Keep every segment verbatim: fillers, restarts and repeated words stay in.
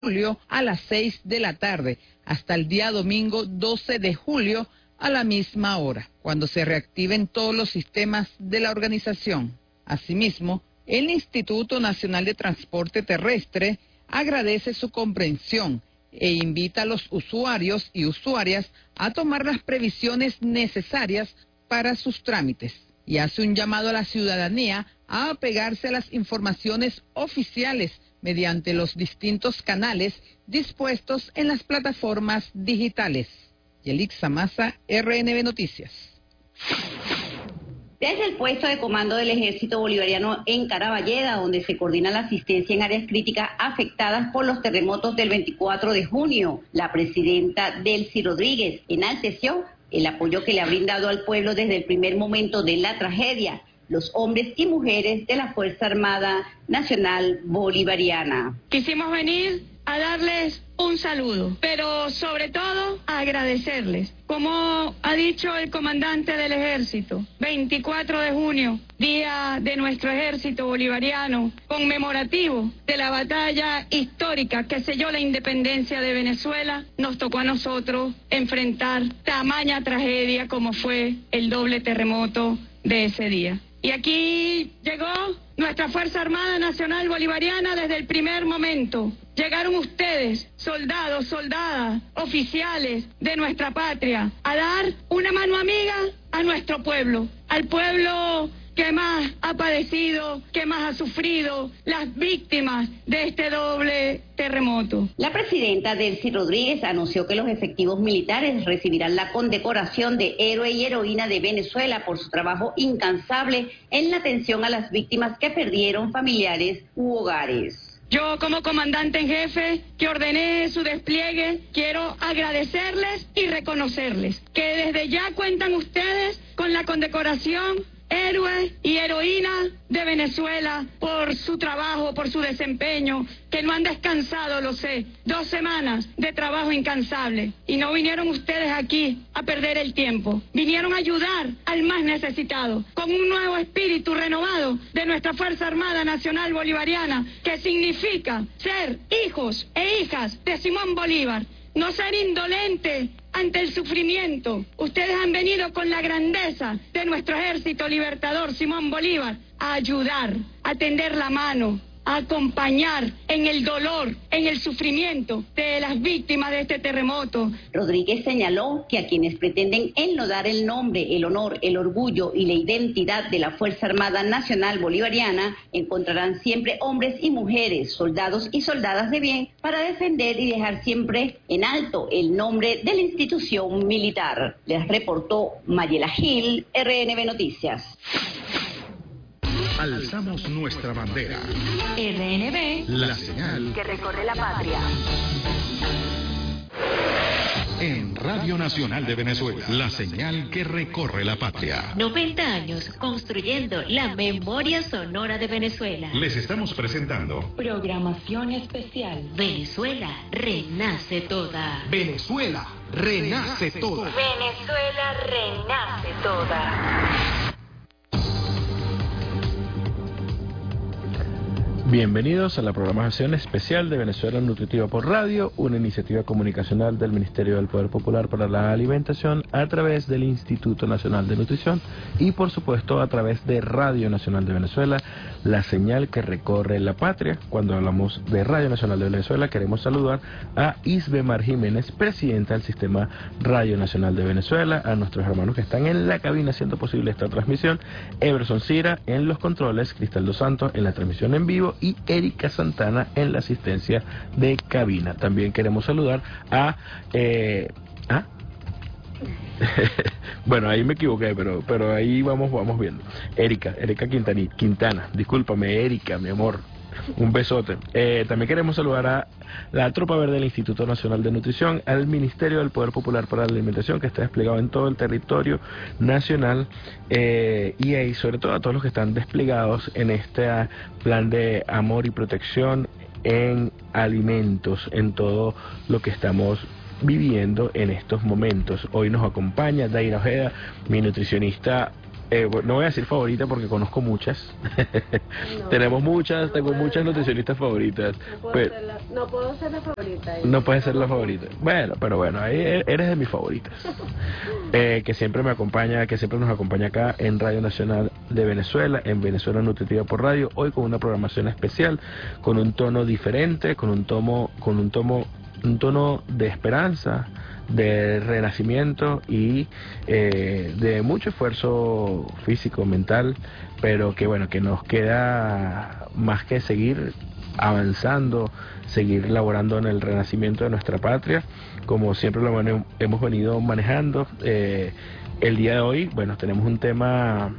julio a las seis de la tarde, hasta el día domingo doce de julio a la misma hora, cuando se reactiven todos los sistemas de la organización. Asimismo, el Instituto Nacional de Transporte Terrestre agradece su comprensión e invita a los usuarios y usuarias a tomar las previsiones necesarias para sus trámites y hace un llamado a la ciudadanía a apegarse a las informaciones oficiales mediante los distintos canales dispuestos en las plataformas digitales. Yelixa Maza, R N B Noticias. Desde el puesto de comando del Ejército Bolivariano en Caraballeda, donde se coordina la asistencia en áreas críticas afectadas por los terremotos del veinticuatro de junio, la presidenta Delcy Rodríguez enalteció el apoyo que le ha brindado al pueblo desde el primer momento de la tragedia, los hombres y mujeres de la Fuerza Armada Nacional Bolivariana. Quisimos venir a darles un saludo, pero sobre todo a agradecerles. Como ha dicho el comandante del ejército, veinticuatro de junio, día de nuestro ejército bolivariano, conmemorativo de la batalla histórica que selló la independencia de Venezuela, nos tocó a nosotros enfrentar tamaña tragedia como fue el doble terremoto de ese día. Y aquí llegó nuestra Fuerza Armada Nacional Bolivariana desde el primer momento. Llegaron ustedes, soldados, soldadas, oficiales de nuestra patria, a dar una mano amiga a nuestro pueblo, al pueblo que más ha padecido, que más ha sufrido, las víctimas de este doble terremoto. La presidenta Delcy Rodríguez anunció que los efectivos militares recibirán la condecoración de Héroe y Heroína de Venezuela por su trabajo incansable en la atención a las víctimas que perdieron familiares u hogares. Yo, como comandante en jefe que ordené su despliegue, quiero agradecerles y reconocerles que desde ya cuentan ustedes con la condecoración Héroe y Heroína de Venezuela por su trabajo, por su desempeño, que no han descansado, lo sé, dos semanas de trabajo incansable. Y no vinieron ustedes aquí a perder el tiempo, vinieron a ayudar al más necesitado, con un nuevo espíritu renovado de nuestra Fuerza Armada Nacional Bolivariana, que significa ser hijos e hijas de Simón Bolívar. No ser indolente ante el sufrimiento. Ustedes han venido con la grandeza de nuestro ejército libertador Simón Bolívar a ayudar, a tender la mano, a acompañar en el dolor, en el sufrimiento de las víctimas de este terremoto. Rodríguez señaló que a quienes pretenden enlodar el nombre, el honor, el orgullo y la identidad de la Fuerza Armada Nacional Bolivariana encontrarán siempre hombres y mujeres, soldados y soldadas de bien para defender y dejar siempre en alto el nombre de la institución militar. Les reportó Mayela Gil, R N B Noticias. Alzamos nuestra bandera. R N B, la señal que recorre la patria. En Radio Nacional de Venezuela, la señal que recorre la patria. noventa años construyendo la memoria sonora de Venezuela. Les estamos presentando programación especial. Venezuela renace toda. Venezuela renace toda. Venezuela renace toda. Bienvenidos a la programación especial de Venezuela Nutritiva por Radio, una iniciativa comunicacional del Ministerio del Poder Popular para la Alimentación a través del Instituto Nacional de Nutrición y por supuesto a través de Radio Nacional de Venezuela, la señal que recorre la patria. Cuando hablamos de Radio Nacional de Venezuela queremos saludar a Isbemar Jiménez, presidenta del Sistema Radio Nacional de Venezuela, a nuestros hermanos que están en la cabina haciendo posible esta transmisión, Everson Cira en los controles, Cristal dos Santos en la transmisión en vivo y Erika Santana en la asistencia de cabina. También queremos saludar a... Eh, ¿ah? Bueno, ahí me equivoqué, pero pero ahí vamos vamos viendo. Erika, Erika Quintani, Quintana, discúlpame Erika, mi amor. Un besote. Eh, también queremos saludar a la Tropa Verde del Instituto Nacional de Nutrición, al Ministerio del Poder Popular para la Alimentación, que está desplegado en todo el territorio nacional, eh, y ahí sobre todo a todos los que están desplegados en este plan de amor y protección en alimentos, en todo lo que estamos viviendo en estos momentos. Hoy nos acompaña Daira Ojeda, mi nutricionista eh, no voy a decir favorita porque conozco muchas. No, Tenemos muchas, no tengo puedo, muchas ¿no? nutricionistas favoritas. No puedo, pero, ser la, no puedo ser la favorita. ahí. no puedes ser la favorita. Bueno, pero bueno, ahí eres de mis favoritas. Eh, que siempre me acompaña, que siempre nos acompaña acá en Radio Nacional de Venezuela, en Venezuela Nutritiva por Radio, hoy con una programación especial, con un tono diferente, con un tomo, con un tomo, un tono de esperanza, de renacimiento y eh, de mucho esfuerzo físico, mental, pero que bueno, que nos queda más que seguir avanzando, seguir laborando en el renacimiento de nuestra patria, como siempre lo bueno, hemos venido manejando. Eh, el día de hoy, bueno, tenemos un tema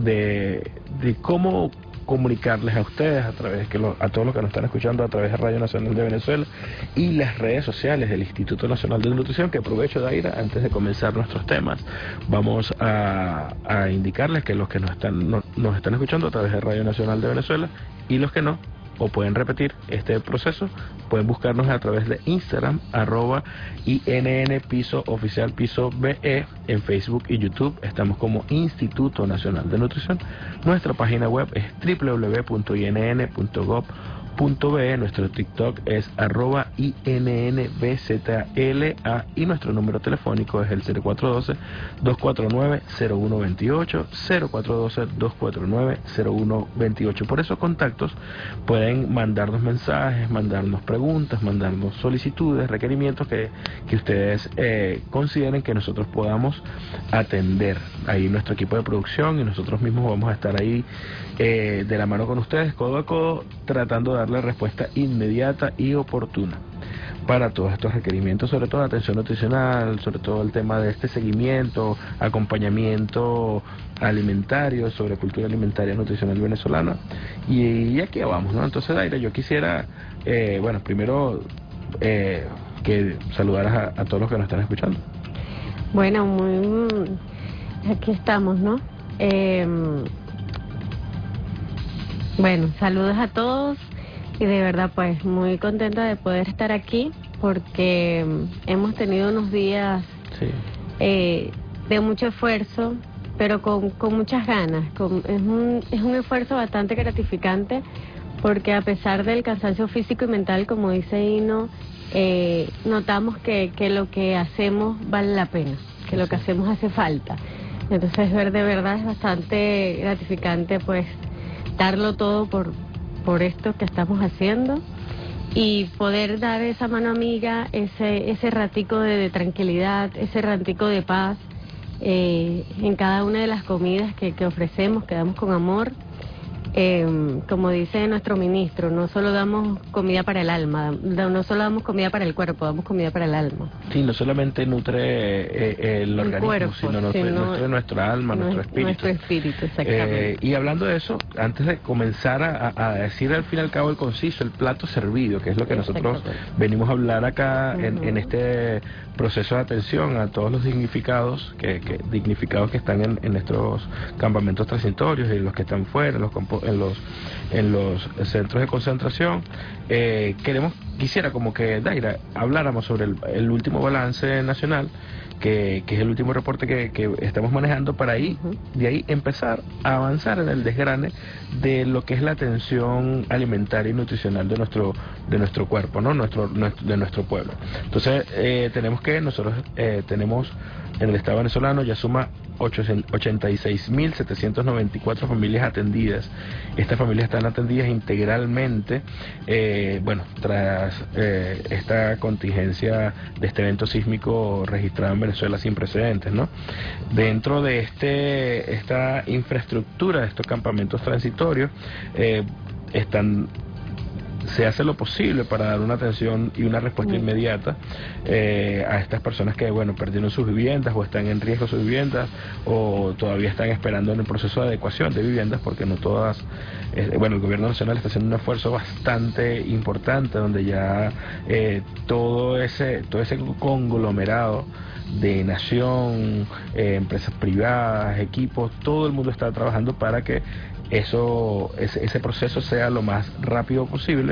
de, de cómo comunicarles a ustedes a través que lo, a todos los que nos están escuchando a través de Radio Nacional de Venezuela y las redes sociales del Instituto Nacional de Nutrición, que aprovecho, Daira, antes de comenzar nuestros temas, vamos a, a indicarles que los que nos están no, nos están escuchando a través de Radio Nacional de Venezuela y los que no, o pueden repetir este proceso, pueden buscarnos a través de Instagram, arroba I N N piso oficial piso B E, en Facebook y YouTube estamos como Instituto Nacional de Nutrición. Nuestra página web es doble u doble u doble u punto i n n punto gov punto be, nuestro TikTok es arroba I N N B Z L A y nuestro número telefónico es el cero cuatro uno dos, dos cuatro nueve, cero uno dos ocho, cero cuatro uno dos, dos cuatro nueve, cero uno dos ocho. Por esos contactos pueden mandarnos mensajes, mandarnos preguntas, mandarnos solicitudes, requerimientos que, que ustedes eh, consideren que nosotros podamos atender. Ahí nuestro equipo de producción y nosotros mismos vamos a estar ahí eh, de la mano con ustedes, codo a codo, tratando de darle respuesta inmediata y oportuna para todos estos requerimientos, sobre todo atención nutricional, sobre todo el tema de este seguimiento, acompañamiento alimentario, sobre cultura alimentaria nutricional venezolana, y, y aquí vamos, ¿no? Entonces, Daira, yo quisiera, eh, bueno, primero eh, que saludaras a, a todos los que nos están escuchando. Bueno, muy aquí estamos, ¿no? Eh, bueno, saludos a todos. Y de verdad, pues, muy contenta de poder estar aquí porque hemos tenido unos días sí. eh, de mucho esfuerzo, pero con, con muchas ganas. Con, es, un, es un esfuerzo bastante gratificante porque a pesar del cansancio físico y mental, como dice Hino, eh, notamos que, que lo que hacemos vale la pena, que lo que hacemos hace falta. Entonces, ver de verdad es bastante gratificante, pues, darlo todo por... por esto que estamos haciendo y poder dar esa mano amiga, ese ese ratico de, de tranquilidad, ese ratico de paz eh, en cada una de las comidas que, que ofrecemos, que damos con amor. Eh, como dice nuestro ministro, no solo damos comida para el alma, no solo damos comida para el cuerpo, damos comida para el alma. Sí, no solamente nutre eh, el, el organismo, cuerpo, sino nutre, sino nutre nuestra alma, nuestro espíritu. Nuestro espíritu, exactamente. Eh, y hablando de eso, antes de comenzar a, a decir al fin y al cabo el conciso, el plato servido, que es lo que nosotros venimos a hablar acá uh-huh. en, en este proceso de atención a todos los dignificados que, que dignificados que están en, en nuestros campamentos transitorios y los que están fuera, los en los en los centros de concentración. Eh, queremos quisiera como que, Daira, habláramos sobre el, el último balance nacional, que, que es el último reporte que, que estamos manejando, para ahí, uh-huh. de ahí empezar a avanzar en el desgrane de lo que es la atención alimentaria y nutricional de nuestro de nuestro cuerpo, ¿no? Nuestro, nuestro de nuestro pueblo. Entonces, eh, tenemos que, nosotros eh, tenemos en el Estado venezolano ya suma ochenta y seis mil setecientas noventa y cuatro familias atendidas. Estas familias están atendidas integralmente, eh, bueno, tras eh, esta contingencia de este evento sísmico registrado en Venezuela sin precedentes, ¿no? Dentro de este esta infraestructura de estos campamentos transitorios, eh, están se hace lo posible para dar una atención y una respuesta mm. inmediata eh, a estas personas que, bueno, perdieron sus viviendas o están en riesgo sus viviendas o todavía están esperando en el proceso de adecuación de viviendas, porque no todas, eh, bueno, el gobierno nacional está haciendo un esfuerzo bastante importante donde ya eh, todo ese todo ese conglomerado de nación, eh, empresas privadas, equipos, todo el mundo está trabajando para que eso ese, ese proceso sea lo más rápido posible,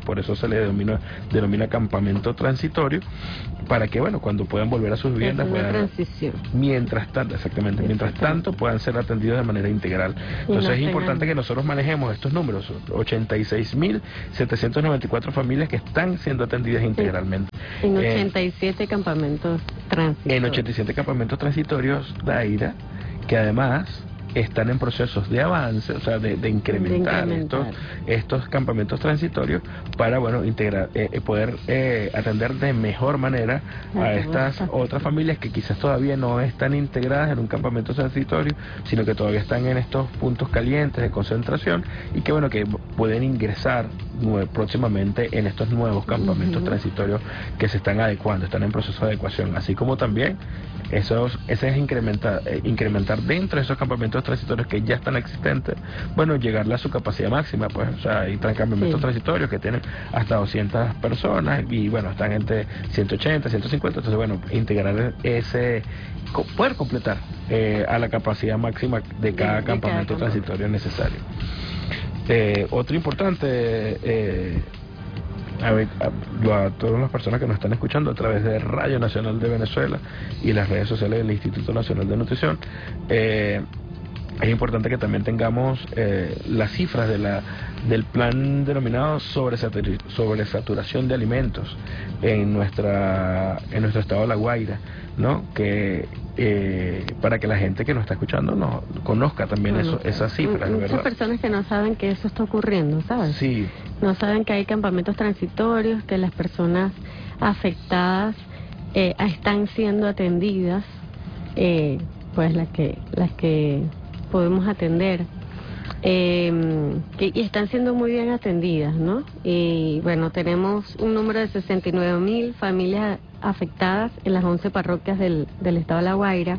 por eso se le denomina, denomina campamento transitorio, para que, bueno, cuando puedan volver a sus viviendas, es una puedan, transición. mientras tanto, exactamente, mientras tanto puedan ser atendidos de manera integral. Entonces no es importante tengan... que nosotros manejemos estos números, ochenta y seis mil setecientas noventa y cuatro familias que están siendo atendidas integralmente. En ochenta y siete eh, campamentos transitorios. En ochenta y siete campamentos transitorios, Daira, que además están en procesos de avance, o sea, de, de, incrementar, de incrementar estos, estos campamentos transitorios para, bueno, integrar, eh, poder eh, atender de mejor manera a estas otras familias que quizás todavía no están integradas en un campamento transitorio, sino que todavía están en estos puntos calientes de concentración y que, bueno, que pueden ingresar próximamente en estos nuevos campamentos uh-huh. transitorios que se están adecuando, están en proceso de adecuación, así como también esos, ese es incrementar, eh, incrementar dentro de esos campamentos transitorios que ya están existentes, bueno, llegarle a su capacidad máxima, pues, o sea, hay campamentos sí. transitorios que tienen hasta doscientas personas y, bueno, están entre ciento ochenta, ciento cincuenta, entonces, bueno, integrar ese, poder completar eh, a la capacidad máxima de cada de, campamento de cada transitorio necesario. Eh, otro importante, eh, a, ver, a, a todas las personas que nos están escuchando a través de Radio Nacional de Venezuela y las redes sociales del Instituto Nacional de Nutrición, eh, es importante que también tengamos eh, las cifras de la del plan denominado sobresaturación de alimentos en nuestra en nuestro estado de La Guaira, ¿no? Que eh, para que la gente que nos está escuchando no conozca también bueno, eso, esas cifras, muchas ¿verdad? Personas que no saben que eso está ocurriendo, ¿sabes? Sí. No saben que hay campamentos transitorios, que las personas afectadas eh, están siendo atendidas, eh, pues las que las que podemos atender. Eh, que, y están siendo muy bien atendidas, ¿no? Y bueno, tenemos un número de sesenta y nueve mil familias afectadas en las once parroquias del, del estado de La Guaira.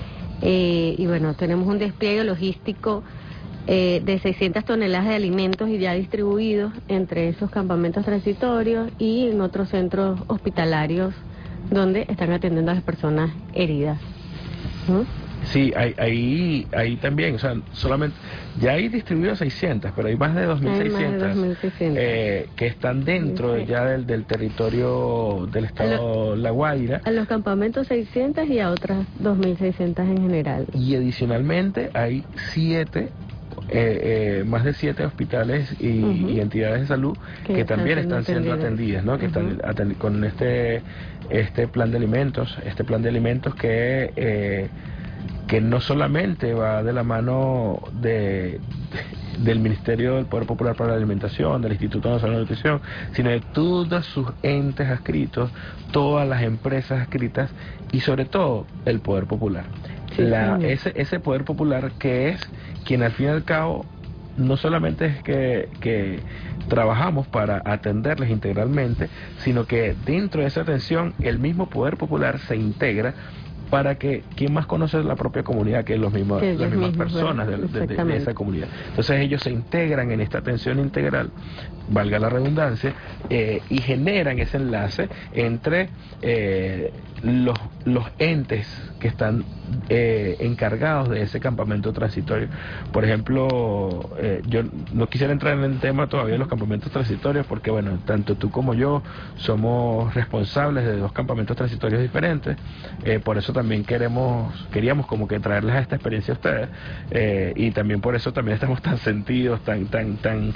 Eh, y bueno, tenemos un despliegue logístico eh, de seiscientas toneladas de alimentos y ya distribuidos entre esos campamentos transitorios y en otros centros hospitalarios donde están atendiendo a las personas heridas. ¿Mm? Sí, hay, ahí, ahí también, o sea, solamente, ya hay distribuidos seiscientas, pero hay más de dos mil seiscientas eh, que están dentro sí. ya del, del territorio del estado La Guaira. A los campamentos seiscientas y a otras dos mil seiscientas en general. Y adicionalmente hay siete, eh, eh, más de siete hospitales y, uh-huh. y entidades de salud que, que también están siendo atendidas, ¿no? Que uh-huh. están atend- con este, este plan de alimentos, este plan de alimentos que... Eh, que no solamente va de la mano de, de, del Ministerio del Poder Popular para la Alimentación, del Instituto Nacional de Nutrición, sino de todos sus entes adscritos, todas las empresas adscritas y sobre todo el Poder Popular. Sí, la, sí. Ese, ese Poder Popular que es quien al fin y al cabo no solamente es que, que trabajamos para atenderles integralmente, sino que dentro de esa atención el mismo Poder Popular se integra para que quien más conoce la propia comunidad, que es los mismos, que las mismas mismos, personas de, de, de, de esa comunidad. Entonces ellos se integran en esta atención integral, valga la redundancia, eh, y generan ese enlace entre eh, los, los entes que están eh, encargados de ese campamento transitorio. Por ejemplo, eh, yo no quisiera entrar en el tema todavía de los campamentos transitorios, porque bueno, tanto tú como yo somos responsables de dos campamentos transitorios diferentes, eh, por eso también queremos queríamos como que traerles a esta experiencia a ustedes, eh, y también por eso también estamos tan sentidos, tan tan tan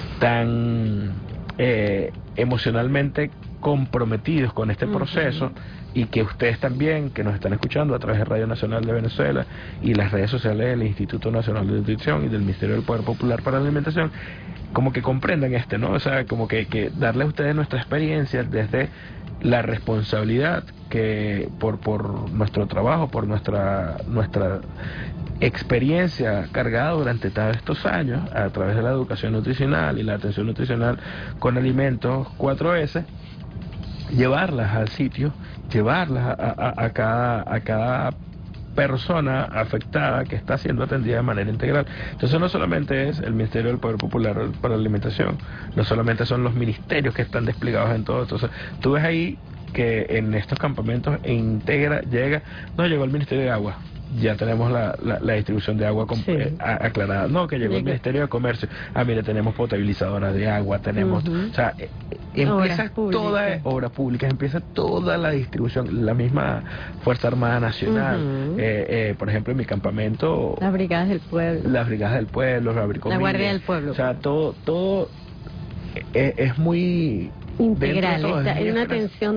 tan eh, emocionalmente comprometidos con este proceso, uh-huh. y que ustedes también, que nos están escuchando a través de Radio Nacional de Venezuela y las redes sociales del Instituto Nacional de Nutrición y del Ministerio del Poder Popular para la Alimentación, como que comprendan este, ¿no? O sea, como que, que darle a ustedes nuestra experiencia desde la responsabilidad que por por nuestro trabajo, por nuestra nuestra experiencia cargada durante todos estos años a través de la educación nutricional y la atención nutricional con alimentos cuatro ese, llevarlas al sitio, llevarlas a, a, a cada a cada persona afectada que está siendo atendida de manera integral. Entonces no solamente es el Ministerio del Poder Popular para la Alimentación, no solamente son los ministerios que están desplegados en todo. Entonces tú ves ahí que en estos campamentos integra, llega, no llegó el Ministerio de Agua, ya tenemos la, la, la distribución de agua con, Sí. eh, a- aclarada. No, que llegó el Llegó. Ministerio de Comercio. Ah, mire, tenemos potabilizadoras de agua, tenemos... Ujú. O sea, eh, eh, Obras empieza públicas. toda obra pública, empieza toda la distribución, la misma Fuerza Armada Nacional. Ujú. eh, eh, por ejemplo, en mi campamento, Las brigadas del pueblo. las brigadas del pueblo, la, La Guardia del Pueblo. O sea, todo, todo es, es muy... Integral, dentro de todo, está es muy en una express. atención